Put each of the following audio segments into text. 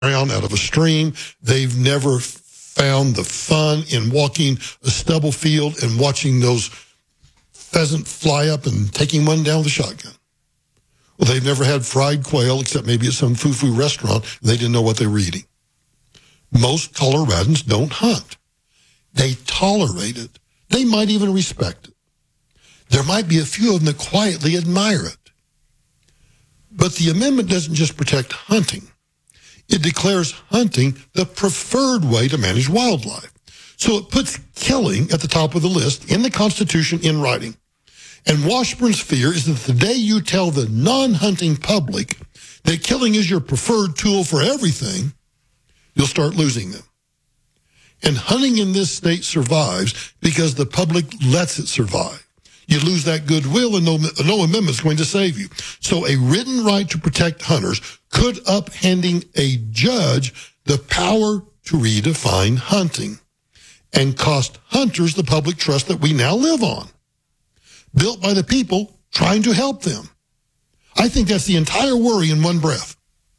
Out of a stream. They've never found the fun in walking a stubble field and watching those pheasant fly up and taking one down with a shotgun. Well, they've never had fried quail, except maybe at some foo-foo restaurant. They didn't know what they were eating. Most Coloradans don't hunt. They tolerate it. They might even respect it. There might be a few of them that quietly admire it. But the amendment doesn't just protect hunting. It declares hunting the preferred way to manage wildlife. So it puts killing at the top of the list in the Constitution in writing. And Washburn's fear is that the day you tell the non-hunting public that killing is your preferred tool for everything, you'll start losing them. And hunting in this state survives because the public lets it survive. You lose that goodwill and no amendment's going to save you. So a written right to protect hunters could uphanding a judge the power to redefine hunting and cost hunters the public trust that we now live on, built by the people trying to help them. I think that's the entire worry in one breath.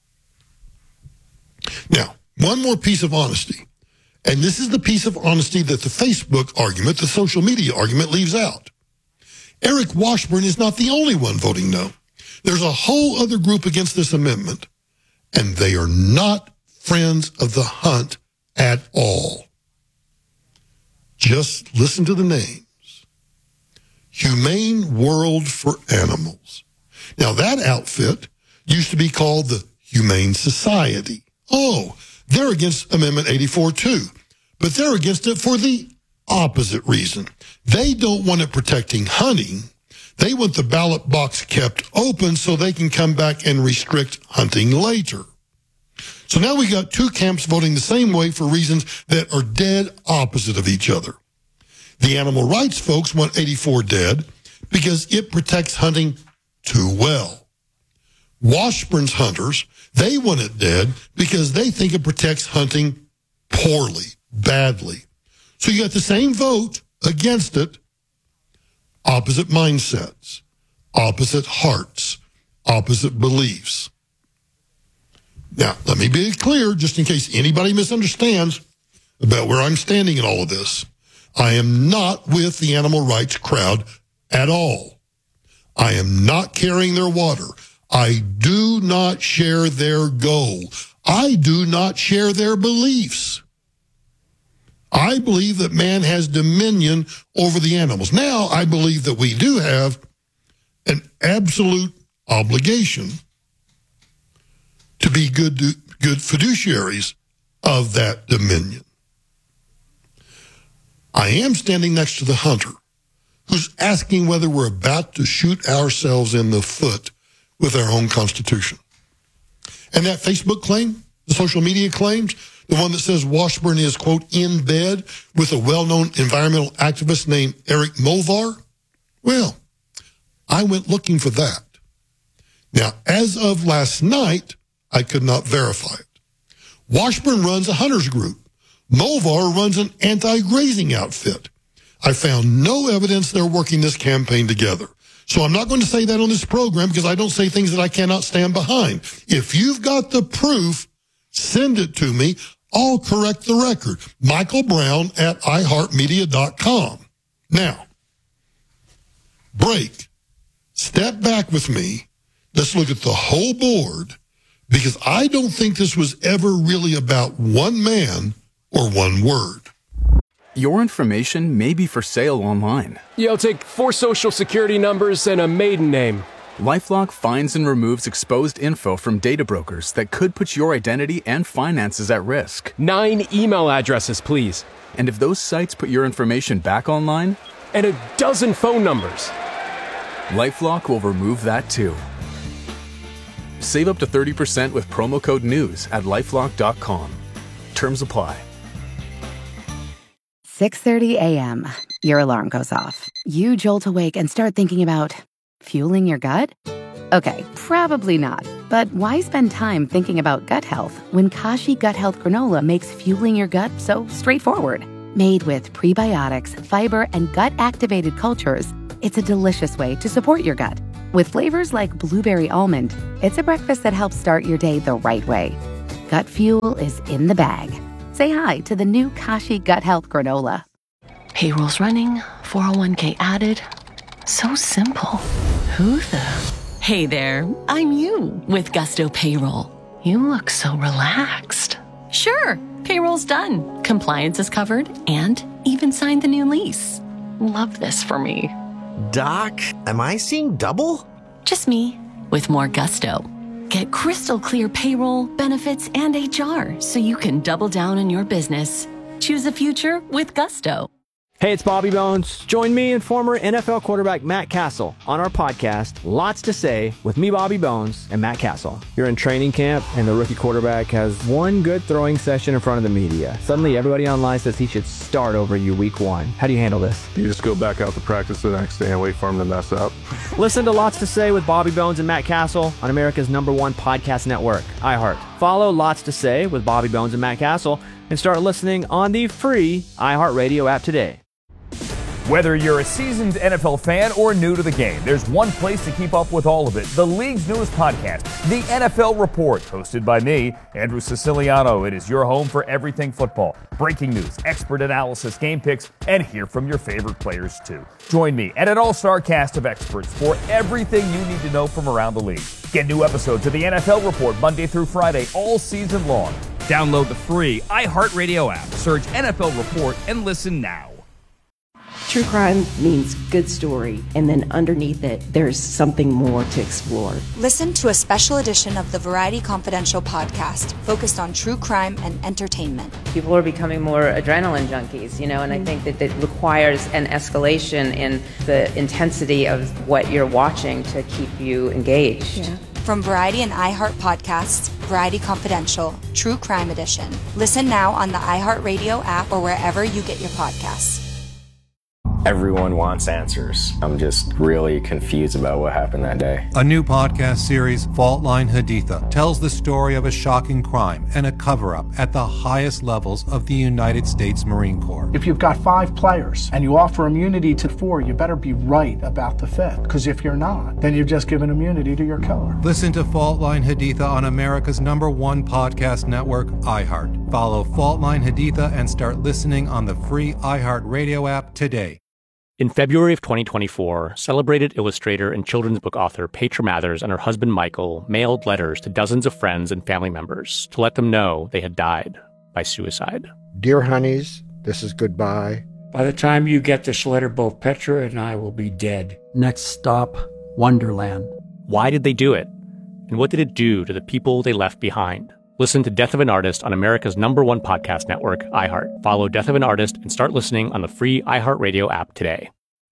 Now, one more piece of honesty. And this is the piece of honesty that the Facebook argument, the social media argument, leaves out. Eric Washburn is not the only one voting no. There's a whole other group against this amendment, and they are not friends of the hunt at all. Just listen to the names. Humane World for Animals. Now, that outfit used to be called the Humane Society. Oh, they're against Amendment 84 too, but they're against it for the opposite reason. They don't want it protecting hunting. They want the ballot box kept open so they can come back and restrict hunting later. So now we got two camps voting the same way for reasons that are dead opposite of each other. The animal rights folks want 84 dead because it protects hunting too well. Washburn's hunters, they want it dead because they think it protects hunting poorly, badly. So you got the same vote against it, opposite mindsets, opposite hearts, opposite beliefs. Now, let me be clear, just in case anybody misunderstands about where I'm standing in all of this. I am not with the animal rights crowd at all. I am not carrying their water. I do not share their goal. I do not share their beliefs. I believe that man has dominion over the animals. Now, I believe that we do have an absolute obligation to be good fiduciaries of that dominion. I am standing next to the hunter who's asking whether we're about to shoot ourselves in the foot with our own Constitution. And that Facebook claim, the social media claims, the one that says Washburn is, quote, in bed with a well-known environmental activist named Eric Mulvar, well, I went looking for that. Now, as of last night, I could not verify it. Washburn runs a hunters group. Mulvar runs an anti-grazing outfit. I found no evidence they're working this campaign together. So I'm not going to say that on this program because I don't say things that I cannot stand behind. If you've got the proof, send it to me. I'll correct the record. Michael Brown at iHeartMedia.com. Now, break. Step back with me. Let's look at the whole board because I don't think this was ever really about one man or one word. Your information may be for sale online. Yeah, I'll take 4 social security numbers and a maiden name. LifeLock finds and removes exposed info from data brokers that could put your identity and finances at risk. 9 email addresses, please. And if those sites put your information back online? And a dozen phone numbers. LifeLock will remove that too. Save up to 30% with promo code NEWS at LifeLock.com. Terms apply. 6:30 a.m. Your alarm goes off. You jolt awake and start thinking about fueling your gut? Okay, probably not. But why spend time thinking about gut health when Kashi Gut Health Granola makes fueling your gut so straightforward? Made with prebiotics, fiber, and gut-activated cultures, it's a delicious way to support your gut. With flavors like blueberry almond, it's a breakfast that helps start your day the right way. gut fuel is in the bag. Say hi to the new Kashi Gut Health Granola. Payroll's running, 401k added. So simple. Who the? Hey there, I'm you with Gusto Payroll. You look so relaxed. Sure, payroll's done. Compliance is covered and even signed the new lease. Love this for me. Doc, am I seeing double? Just me with more gusto. Get crystal clear payroll, benefits, and HR so you can double down on your business. Choose a future with Gusto. Hey, it's Bobby Bones. Join me and former NFL quarterback Matt Castle on our podcast, Lots to Say, with me, Bobby Bones, and Matt Castle. You're in training camp, and the rookie quarterback has one good throwing session in front of the media. Suddenly, everybody online says he should start over you week one. How do you handle this? You just go back out to practice the next day and wait for him to mess up. Listen to Lots to Say with Bobby Bones and Matt Castle on America's #1 podcast network, iHeart. Follow Lots to Say with Bobby Bones and Matt Castle and start listening on the free iHeartRadio app today. Whether you're a seasoned NFL fan or new to the game, there's one place to keep up with all of it. The league's newest podcast, The NFL Report, hosted by me, Andrew Siciliano. It is your home for everything football. Breaking news, expert analysis, game picks, and hear from your favorite players too. Join me and an all-star cast of experts for everything you need to know from around the league. Get new episodes of The NFL Report Monday through Friday all season long. Download the free iHeartRadio app. Search NFL Report and listen now. True crime means good story, and then underneath it, there's something more to explore. Listen to a special edition of the Variety Confidential podcast focused on true crime and entertainment. People are becoming more adrenaline junkies, and I think that it requires an escalation in the intensity of what you're watching to keep you engaged. Yeah. From Variety and iHeart podcasts, Variety Confidential, True Crime Edition. Listen now on the iHeartRadio app or wherever you get your podcasts. Everyone wants answers. I'm just really confused about what happened that day. A new podcast series, Fault Line Haditha, tells the story of a shocking crime and a cover-up at the highest levels of the United States Marine Corps. If you've got 5 players and you offer immunity to 4, you better be right about the 5th. Because if you're not, then you've just given immunity to your killer. Listen to Fault Line Haditha on America's #1 podcast network, iHeart. Follow Fault Line Haditha and start listening on the free iHeart Radio app today. In February of 2024, celebrated illustrator and children's book author Petra Mathers and her husband Michael mailed letters to dozens of friends and family members to let them know they had died by suicide. Dear honeys, this is goodbye. By the time you get this letter, both Petra and I will be dead. Next stop, Wonderland. Why did they do it? And what did it do to the people they left behind? Listen to Death of an Artist on America's #1 podcast network, iHeart. Follow Death of an Artist and start listening on the free iHeartRadio app today.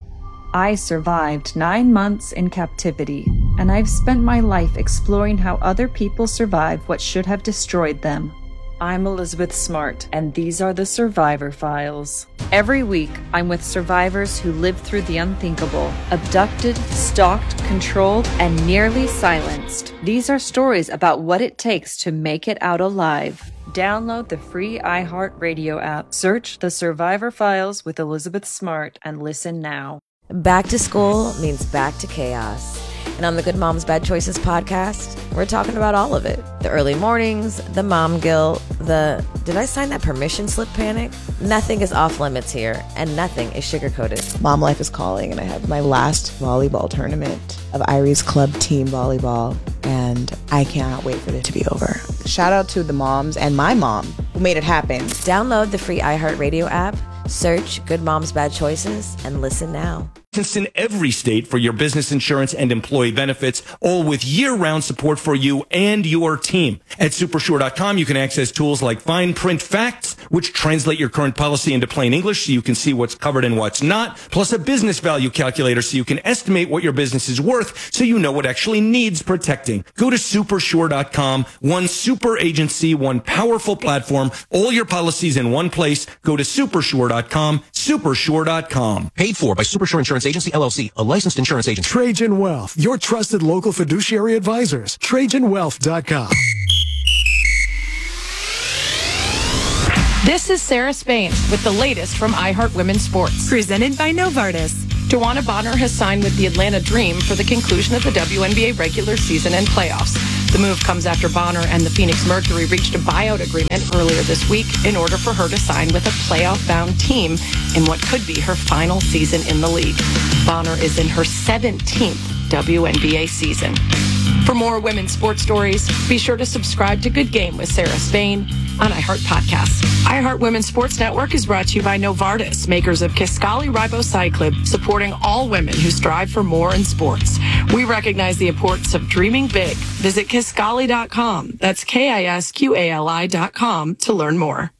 I survived 9 months in captivity, and I've spent my life exploring how other people survived what should have destroyed them. I'm Elizabeth Smart, and these are the Survivor Files. Every week, I'm with survivors who lived through the unthinkable, abducted, stalked, controlled, and nearly silenced. These are stories about what it takes to make it out alive. Download the free iHeartRadio app. Search The Survivor Files with Elizabeth Smart and listen now. Back to school means back to chaos. And on the Good Moms Bad Choices podcast, we're talking about all of it. The early mornings, the mom guilt, the did I sign that permission slip panic? Nothing is off limits here, and nothing is sugar-coated. Mom life is calling, and I have my last volleyball tournament of Irie's Club Team Volleyball, and I cannot wait for it to be over. Shout out to the moms and my mom who made it happen. Download the free iHeartRadio app, search Good Moms Bad Choices, and listen now. In every state for your business insurance and employee benefits, all with year-round support for you and your team. At Supersure.com, you can access tools like fine print facts, which translate your current policy into plain English so you can see what's covered and what's not, plus a business value calculator so you can estimate what your business is worth so you know what actually needs protecting. Go to Supersure.com, one super agency, one powerful platform, all your policies in one place. Go to Supersure.com, Supersure.com. Paid for by Supersure Insurance Agency, LLC, a licensed insurance agent. Trajan Wealth, your trusted local fiduciary advisors. TrajanWealth.com. This is Sarah Spain with the latest from iHeart Women's Sports. Presented by Novartis. DeWanna Bonner has signed with the Atlanta Dream for the conclusion of the WNBA regular season and playoffs. The move comes after Bonner and the Phoenix Mercury reached a buyout agreement earlier this week in order for her to sign with a playoff-bound team in what could be her final season in the league. Bonner is in her 17th WNBA season. For more women's sports stories, be sure to subscribe to Good Game with Sarah Spain on iHeart Podcasts. iHeart Women's Sports Network is brought to you by Novartis, makers of Kisqali Ribociclib, supporting all women who strive for more in sports. We recognize the importance of dreaming big. Visit Kisqali.com. That's KISQALI.com to learn more.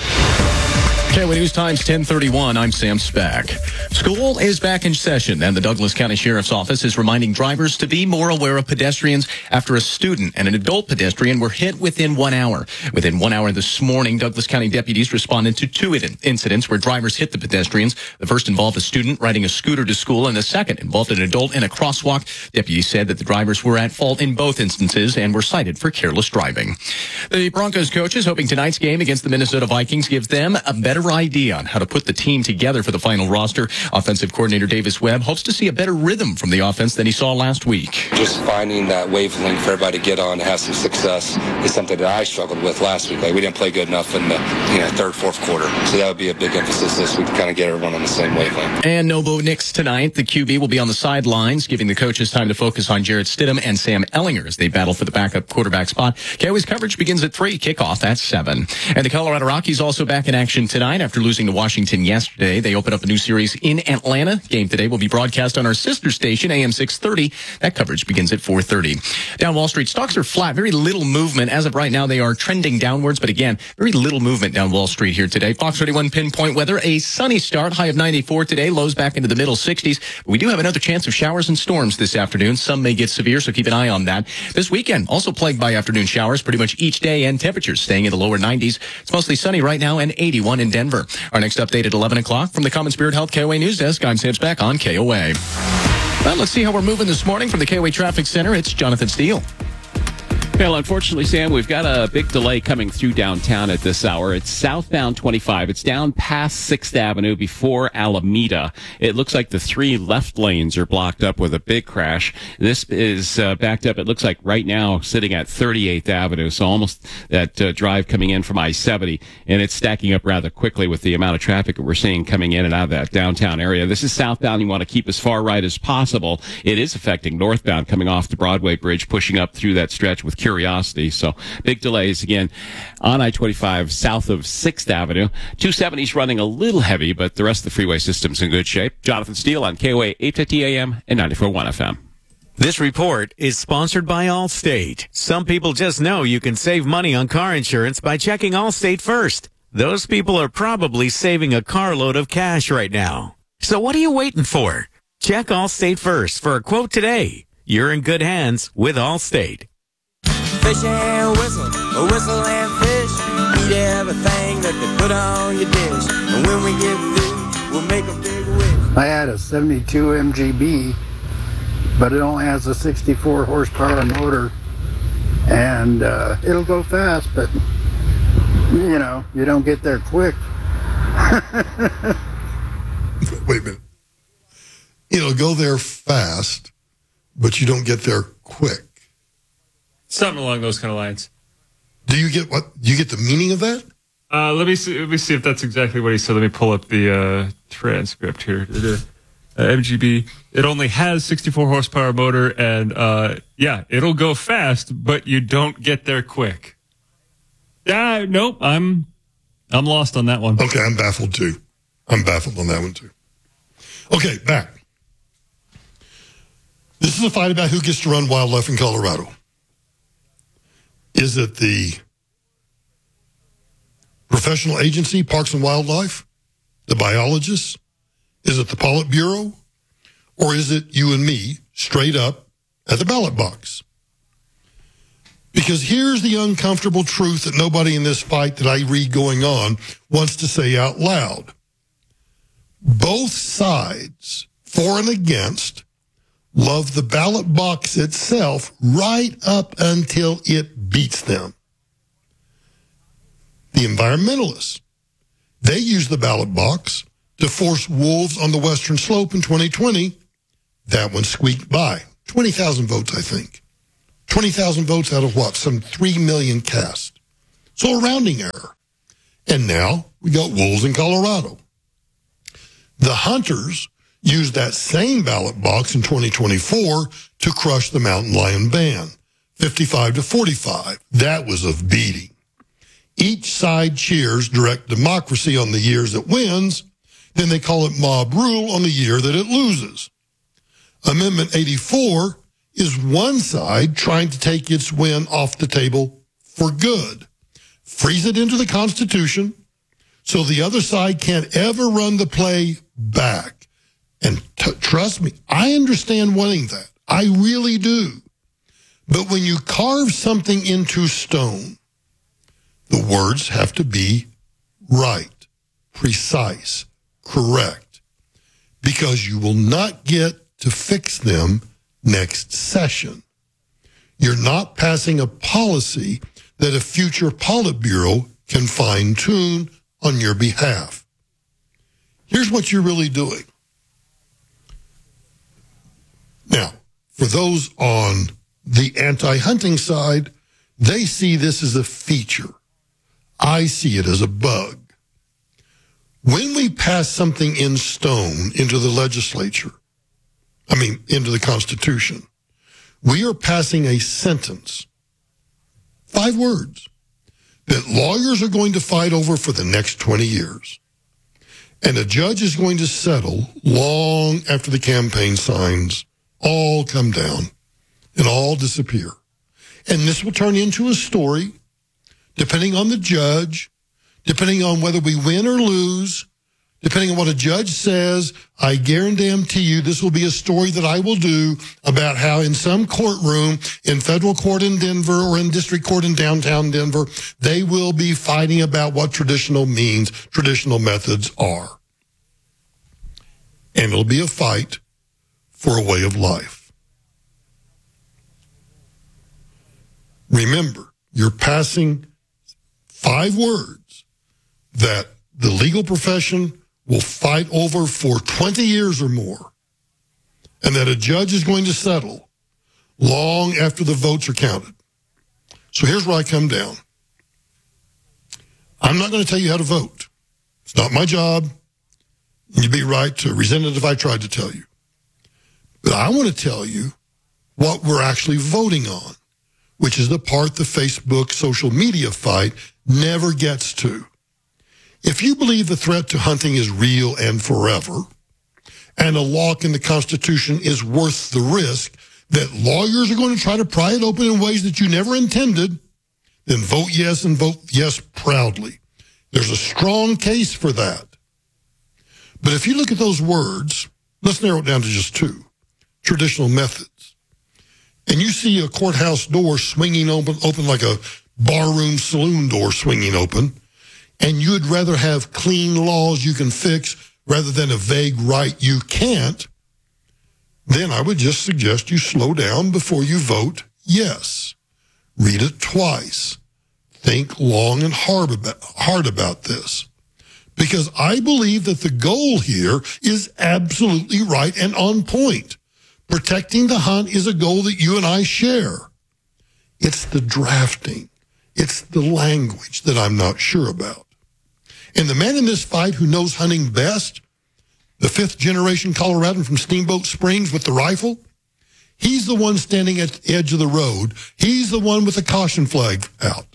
KOA News Times 10:31. I'm Sam Spack. School is back in session, and the Douglas County Sheriff's Office is reminding drivers to be more aware of pedestrians after a student and an adult pedestrian were hit within 1 hour. Within 1 hour this morning, Douglas County deputies responded to two incidents where drivers hit the pedestrians. The first involved a student riding a scooter to school, and the second involved an adult in a crosswalk. Deputies said that the drivers were at fault in both instances and were cited for careless driving. The Broncos coach is hoping tonight's game against the Minnesota Vikings gives them a better idea on how to put the team together for the final roster. Offensive coordinator Davis Webb hopes to see a better rhythm from the offense than he saw last week. Just finding that wavelength for everybody to get on and have some success is something that I struggled with last week. Like, we didn't play good enough in the third, fourth quarter. So that would be a big emphasis this week to kind of get everyone on the same wavelength. And no Bo Nix tonight. The QB will be on the sidelines, giving the coaches time to focus on Jarrett Stidham and Sam Ellinger as they battle for the backup quarterback spot. KOA's coverage begins at 3, kickoff at 7. And the Colorado Rockies also back in action tonight after losing to Washington yesterday. They open up a new series in Atlanta. Game today will be broadcast on our sister station, AM 630. That coverage begins at 4:30. Down Wall Street, stocks are flat. Very little movement. As of right now, they are trending downwards, but again, very little movement down Wall Street here today. Fox 31 pinpoint weather, a sunny start, high of 94 today, lows back into the middle 60s. But we do have another chance of showers and storms this afternoon. Some may get severe, so keep an eye on that. This weekend, also plagued by afternoon showers pretty much each day, and temperatures staying in the lower 90s. It's mostly sunny right now and 81 in Denver. Our next update at 11 o'clock from the Common Spirit Health KOA News Desk. I'm Sam Spack on KOA. Well, let's see how we're moving this morning from the KOA Traffic Center. It's Jonathan Steele. Well, unfortunately, Sam, we've got a big delay coming through downtown at this hour. It's southbound 25. It's down past 6th Avenue before Alameda. It looks like the 3 left lanes are blocked up with a big crash. This is backed up, it looks like right now, sitting at 38th Avenue, so almost that drive coming in from I-70, and it's stacking up rather quickly with the amount of traffic that we're seeing coming in and out of that downtown area. This is southbound. You want to keep as far right as possible. It is affecting northbound coming off the Broadway Bridge, pushing up through that stretch with Curiosity. So big delays again on I-25 south of 6th Avenue. 270's running a little heavy, but the rest of the freeway system's in good shape. Jonathan Steele on KOA 850 AM and 94.1 FM. This report is sponsored by Allstate. Some people just know you can save money on car insurance by checking Allstate first. Those people are probably saving a carload of cash right now. So what are you waiting for? Check Allstate first for a quote today. You're in good hands with Allstate. Fish and whistle, a whistle and fish. Eat everything that they put on your dish. And when we get through, we'll make a big wish. I had a 72 MGB, but it only has a 64 horsepower motor. And it'll go fast, but, you don't get there quick. Wait a minute. It'll go there fast, but you don't get there quick. Something along those kind of lines. Do you get what? Do you get the meaning of that? Let me see if that's exactly what he said. Let me pull up the transcript here. MGB. It only has 64 horsepower motor, and it'll go fast, but you don't get there quick. Nope. I'm lost on that one. Okay, I'm baffled too. I'm baffled on that one too. Okay, back. This is a fight about who gets to run wildlife in Colorado. Is it the professional agency, Parks and Wildlife, the biologists? Is it the Politburo? Or is it you and me, straight up, at the ballot box? Because here's the uncomfortable truth that nobody in this fight that I read going on wants to say out loud. Both sides, for and against, love the ballot box itself right up until it beats them. The environmentalists, they use the ballot box to force wolves on the Western Slope in 2020. That one squeaked by. 20,000 votes, I think. 20,000 votes out of what? Some 3 million cast. So a rounding error. And now we got wolves in Colorado. The hunters used that same ballot box in 2024 to crush the mountain lion ban, 55-45. That was a beating. Each side cheers direct democracy on the years it wins, then they call it mob rule on the year that it loses. Amendment 84 is one side trying to take its win off the table for good. Freeze it into the Constitution so the other side can't ever run the play back. And trust me, I understand wanting that. I really do. But when you carve something into stone, the words have to be right, precise, correct, because you will not get to fix them next session. You're not passing a policy that a future Politburo can fine-tune on your behalf. Here's what you're really doing. Now, for those on the anti-hunting side, they see this as a feature. I see it as a bug. When we pass something in stone into the legislature, into the Constitution, we are passing a sentence, 5 words, that lawyers are going to fight over for the next 20 years. And a judge is going to settle long after the campaign signs all come down and all disappear. And this will turn into a story, depending on the judge, depending on whether we win or lose, depending on what a judge says. I guarantee you this will be a story that I will do about how in some courtroom in federal court in Denver or in district court in downtown Denver, they will be fighting about what traditional means, traditional methods are. And it'll be a fight for a way of life. Remember, you're passing 5 words that the legal profession will fight over for 20 years or more, and that a judge is going to settle long after the votes are counted. So here's where I come down. I'm not going to tell you how to vote. It's not my job. You'd be right to resent it if I tried to tell you. But I want to tell you what we're actually voting on, which is the part the Facebook social media fight never gets to. If you believe the threat to hunting is real and forever, and a lock in the Constitution is worth the risk that lawyers are going to try to pry it open in ways that you never intended, then vote yes and vote yes proudly. There's a strong case for that. But if you look at those words, let's narrow it down to just 2. Traditional methods. And you see a courthouse door swinging open like a barroom saloon door swinging open, and you'd rather have clean laws you can fix rather than a vague right you can't, then I would just suggest you slow down before you vote yes. Read it twice. Think long and hard about this. Because I believe that the goal here is absolutely right and on point. Protecting the hunt is a goal that you and I share. It's the drafting. It's the language that I'm not sure about. And the man in this fight who knows hunting best, the 5th generation Coloradan from Steamboat Springs with the rifle, he's the one standing at the edge of the road. He's the one with the caution flag out.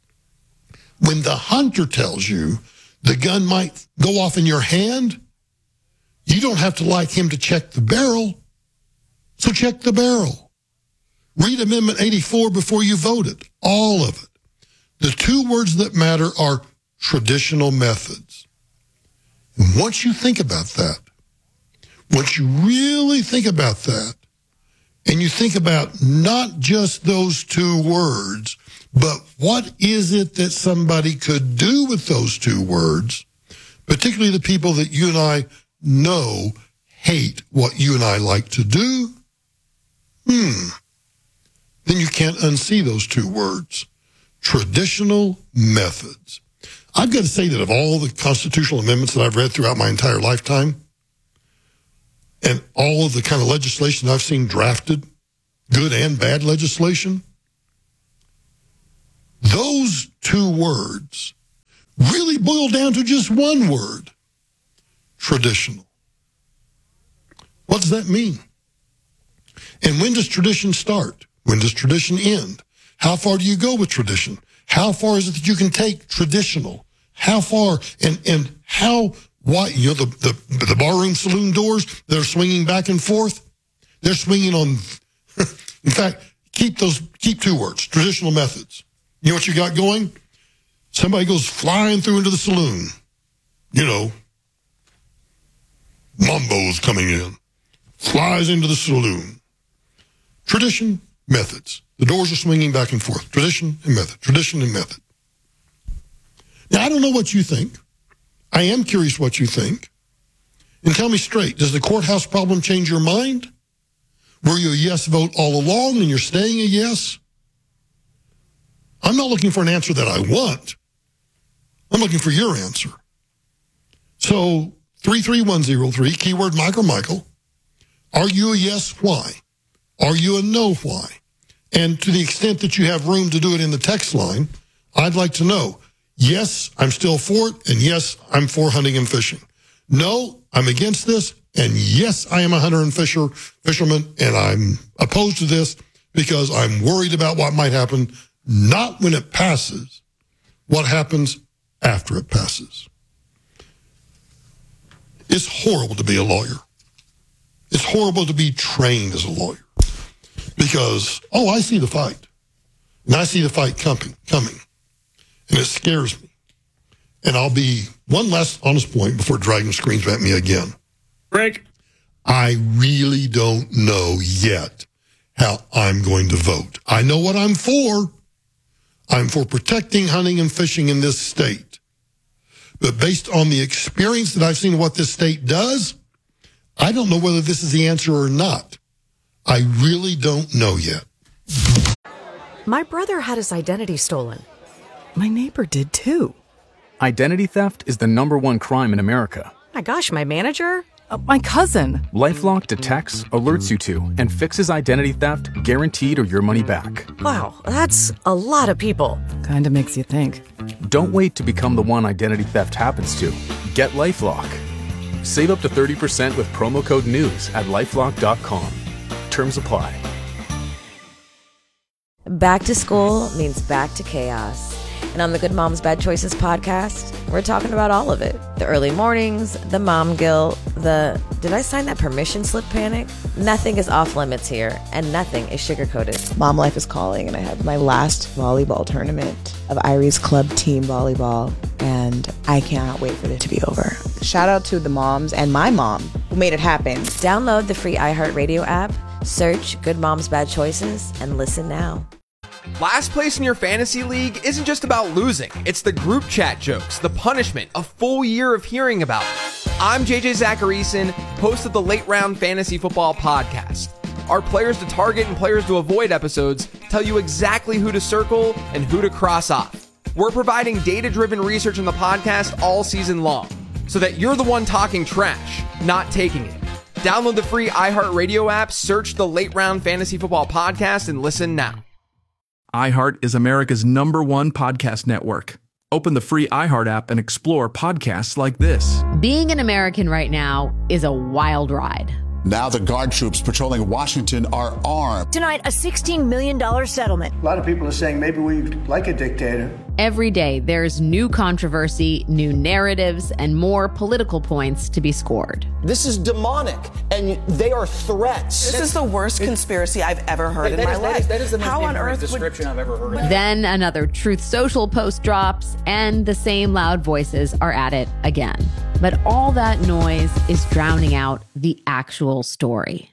When the hunter tells you the gun might go off in your hand, you don't have to like him to check the barrel. So check the barrel. Read Amendment 84 before you vote it, all of it. The 2 words that matter are traditional methods. And once you think about that, once you really think about that, and you think about not just those 2 words, but what is it that somebody could do with those 2 words, particularly the people that you and I know hate what you and I like to do, then you can't unsee those 2 words. Traditional methods. I've got to say that of all the constitutional amendments that I've read throughout my entire lifetime, and all of the kind of legislation I've seen drafted, good and bad legislation, those two words really boil down to just one word: traditional. What does that mean? And when does tradition start? When does tradition end? How far do you go with tradition? How far is it that you can take traditional? How far and how wide? You know, the barroom saloon doors, they're swinging back and forth. They're swinging on. In fact, keep two words: traditional methods. You know what you got going? Somebody goes flying through into the saloon. You know, Mambo's coming in, flies into the saloon. Tradition, methods. The doors are swinging back and forth. Tradition and method. Tradition and method. Now, I don't know what you think. I am curious what you think. And tell me straight, does the courthouse problem change your mind? Were you a yes vote all along and you're staying a yes? I'm not looking for an answer that I want. I'm looking for your answer. So 33103, keyword Mike or Michael. Are you a yes? Why? Are you a no? Why? And to the extent that you have room to do it in the text line, I'd like to know, yes, I'm still for it, and yes, I'm for hunting and fishing. No, I'm against this, and yes, I am a hunter and fisherman, and I'm opposed to this because I'm worried about what might happen, not when it passes, what happens after it passes. It's horrible to be a lawyer. It's horrible to be trained as a lawyer because, I see the fight, and I see the fight coming, and it scares me. And I'll be one last honest point before Dragon screams at me again. Break. I really don't know yet how I'm going to vote. I know what I'm for. I'm for protecting hunting and fishing in this state. But based on the experience that I've seen of what this state does, I don't know whether this is the answer or not. I really don't know yet. My brother had his identity stolen. My neighbor did too. Identity theft is the #1 crime in America. My gosh, my manager? My cousin. LifeLock detects, alerts you to, and fixes identity theft guaranteed or your money back. Wow, that's a lot of people. Kinda makes you think. Don't wait to become the one identity theft happens to. Get LifeLock. Save up to 30% with promo code NEWS at LifeLock.com. Terms apply. Back to school means back to chaos. And on the Good Moms Bad Choices podcast, we're talking about all of it. The early mornings, the mom guilt, did I sign that permission slip panic? Nothing is off limits here, and nothing is sugar-coated. Mom life is calling, and I have my last volleyball tournament of Irie's Club Team Volleyball, and I cannot wait for it to be over. Shout out to the moms and my mom who made it happen. Download the free iHeartRadio app, search Good Moms Bad Choices, and listen now. Last place in your fantasy league isn't just about losing. It's the group chat jokes, the punishment, a full year of hearing about it. I'm JJ Zacharyson, host of the Late Round Fantasy Football Podcast. Our players to target and players to avoid episodes tell you exactly who to circle and who to cross off. We're providing data-driven research in the podcast all season long, so that you're the one talking trash, not taking it. Download the free iHeartRadio app, search the Late Round Fantasy Football Podcast, and listen now. iHeart is America's #1 podcast network. Open the free iHeart app and explore podcasts like this. Being an American right now is a wild ride. Now the guard troops patrolling Washington are armed. Tonight, a $16 million settlement. A lot of people are saying maybe we like a dictator. Every day, there's new controversy, new narratives, and more political points to be scored. This is demonic, and they are threats. This is the worst conspiracy I've ever heard in my life. That is the most How on earth description I've ever heard. Then another Truth Social post drops, and the same loud voices are at it again. But all that noise is drowning out the actual story.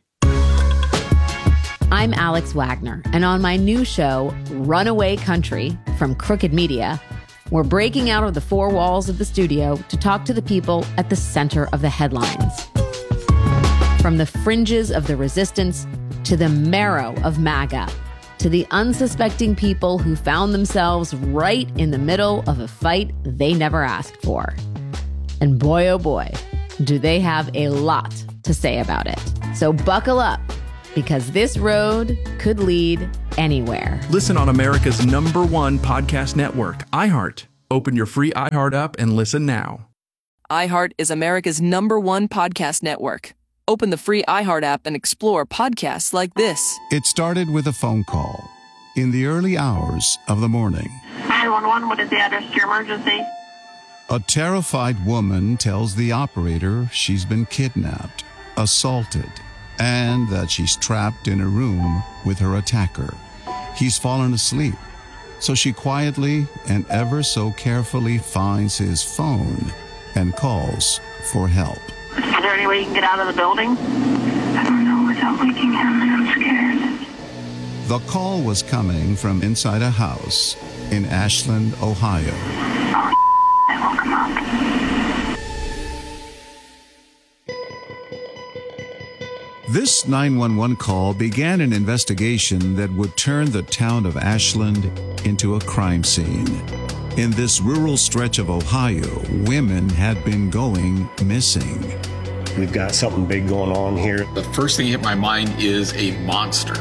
I'm Alex Wagner, and on my new show, Runaway Country, from Crooked Media, we're breaking out of the four walls of the studio to talk to the people at the center of the headlines. From the fringes of the resistance to the marrow of MAGA, to the unsuspecting people who found themselves right in the middle of a fight they never asked for. And boy, oh boy, do they have a lot to say about it. So buckle up. because this road could lead anywhere. Listen on America's #1 podcast network, iHeart. Open your free iHeart app and listen now. iHeart is America's #1 podcast network. Open the free iHeart app and explore podcasts like this. It started with a phone call in the early hours of the morning. 911, what is the address to your emergency? A terrified woman tells the operator she's been kidnapped, assaulted, and that she's trapped in a room with her attacker. He's fallen asleep, so she quietly and ever so carefully finds his phone and calls for help. Is there any way you can get out of the building? I don't know without waking him, and I'm scared. The call was coming from inside a house in Ashland, Ohio. Oh, I woke him up. This 911 call began an investigation that would turn the town of Ashland into a crime scene. In this rural stretch of Ohio, women had been going missing. We've got something big going on here. The first thing that hit my mind is a monster.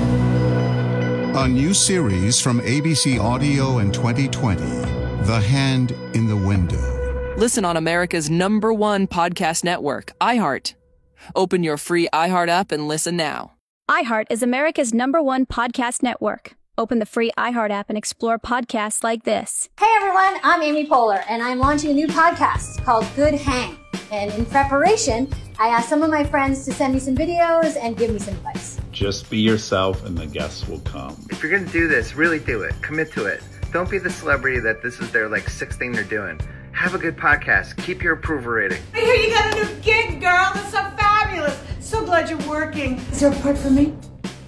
A new series from ABC Audio in 2020, The Hand in the Window. Listen on America's #1 podcast network, iHeart. Open your free iHeart app and listen now. iHeart is America's #1 podcast network. Open the free iHeart app and explore podcasts like this. Hey everyone, I'm Amy Poehler, and I'm launching a new podcast called Good Hang. And in preparation, I asked some of my friends to send me some videos and give me some advice. Just be yourself and the guests will come. If you're going to do this, really do it. Commit to it. Don't be the celebrity that this is their sixth thing they're doing. Have a good podcast. Keep your approval rating. I hear you got a new gig, girl. That's so fabulous. So glad you're working. Is there a part for me?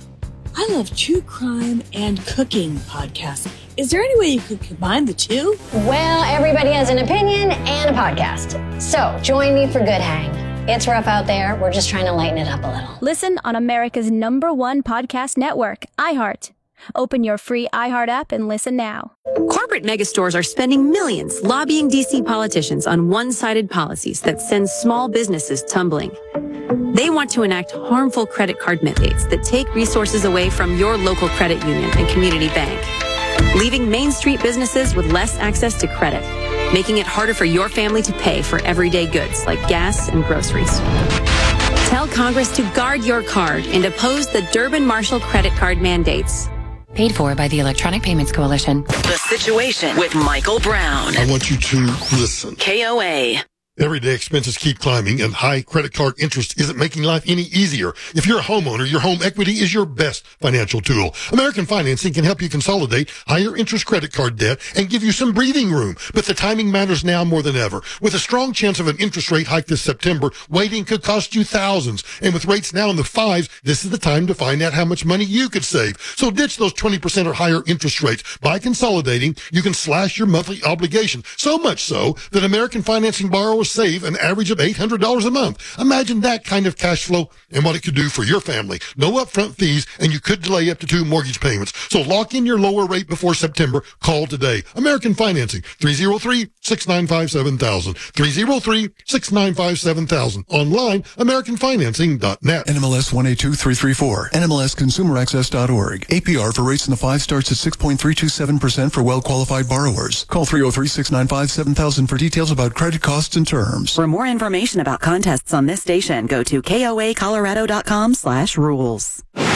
I love true crime and cooking podcasts. Is there any way you could combine the two? Well, everybody has an opinion and a podcast. So join me for Good Hang. It's rough out there. We're just trying to lighten it up a little. Listen on America's #1 podcast network, iHeart. Open your free iHeart app and listen now. Corporate megastores are spending millions lobbying D.C. politicians on one-sided policies that send small businesses tumbling. They want to enact harmful credit card mandates that take resources away from your local credit union and community bank, leaving Main Street businesses with less access to credit, making it harder for your family to pay for everyday goods like gas and groceries. Tell Congress to guard your card and oppose the Durbin-Marshall credit card mandates. Paid for by the Electronic Payments Coalition. The Situation with Michael Brown. I want you to listen. KOA. Everyday expenses keep climbing, and high credit card interest isn't making life any easier. If you're a homeowner, your home equity is your best financial tool. American Financing can help you consolidate higher interest credit card debt and give you some breathing room. But the timing matters now more than ever. With a strong chance of an interest rate hike this September, waiting could cost you thousands. And with rates now in the 5s, this is the time to find out how much money you could save. So ditch those 20% or higher interest rates. By consolidating, you can slash your monthly obligation. So much so that American Financing borrowers save an average of $800 a month. Imagine that kind of cash flow and what it could do for your family. No upfront fees, and you could delay up to 2 mortgage payments. So lock in your lower rate before September. Call today. American Financing, 303-695-7000. 303-695-7000. Online, AmericanFinancing.net. NMLS 182334. NMLSConsumerAccess.org. APR for rates in the 5 starts at 6.327% for well-qualified borrowers. Call 303-695-7000 for details about credit costs and terms. For more information about contests on this station, go to KOAColorado.com/rules.